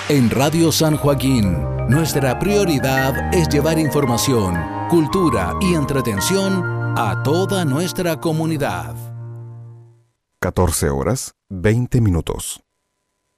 En Radio San Joaquín, nuestra prioridad es llevar información, cultura y entretención a toda nuestra comunidad. 14 horas, 20 minutos.